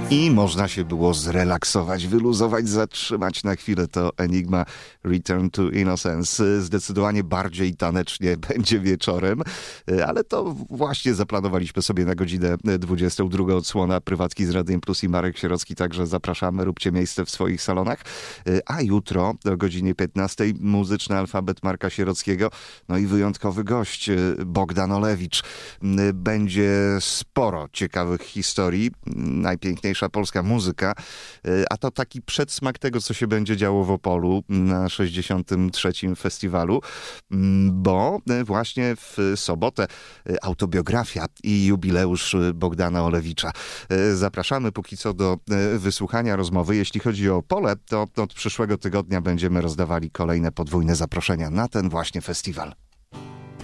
I można się było zrelaksować, wyluzować, zatrzymać na chwilę. To Enigma Return to Innocence. Zdecydowanie bardziej tanecznie będzie wieczorem, ale to właśnie zaplanowaliśmy sobie na godzinę 22. Odsłona Prywatki z Radiem Plus i Marek Sierocki, także zapraszamy, róbcie miejsce w swoich salonach. A jutro o godzinie 15 muzyczny alfabet Marka Sierockiego, no i wyjątkowy gość Bogdan Olewicz. Będzie sporo ciekawych historii, najpiękniejsza polska muzyka, a to taki przedsmak tego, co się będzie działo w Opolu na 63. festiwalu, bo właśnie w sobotę autobiografia i jubileusz Bogdana Olewicza. Zapraszamy póki co do wysłuchania rozmowy. Jeśli chodzi o Opole, to od przyszłego tygodnia będziemy rozdawali kolejne podwójne zaproszenia na ten właśnie festiwal.